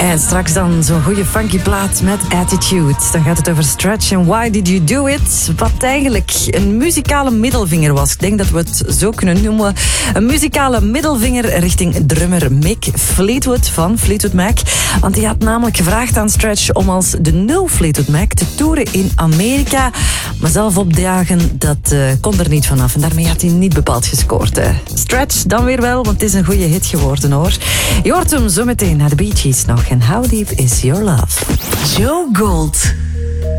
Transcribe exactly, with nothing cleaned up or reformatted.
En straks dan zo'n goede funky plaat met attitude. Dan gaat het over Stretch en Why Did You Do It? Wat eigenlijk een muzikale middelvinger was. Ik denk dat we het zo kunnen noemen. Een muzikale middelvinger richting drummer Mick Fleetwood van Fleetwood Mac. Want die had namelijk gevraagd aan Stretch om als de No Fleetwood Mac te toeren in Amerika. Maar zelf opdagen, dat uh, kon er niet vanaf. En daarmee had hij niet bepaald gescoord. Hè. Stretch dan weer wel, want het is een goede hit geworden hoor. Je hoort hem zo meteen naar de Bee Gees nog. En How Deep Is Your Love? Joe Gold.